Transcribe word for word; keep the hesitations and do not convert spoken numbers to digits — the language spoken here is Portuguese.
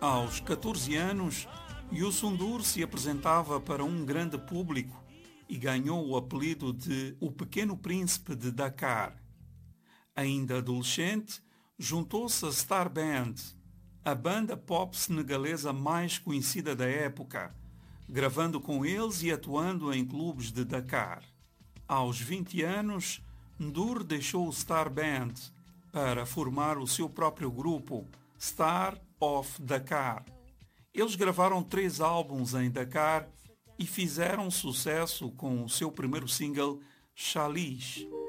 Aos catorze anos, Youssou N'Dour se apresentava para um grande público e ganhou o apelido de O Pequeno Príncipe de Dakar. Ainda adolescente, juntou-se à Star Band, a banda pop senegalesa mais conhecida da época, gravando com eles e atuando em clubes de Dakar. Aos vinte anos, N'Dour deixou o Star Band para formar o seu próprio grupo, Star of Dakar. Eles gravaram três álbuns em Dakar e fizeram sucesso com o seu primeiro single, Chalice.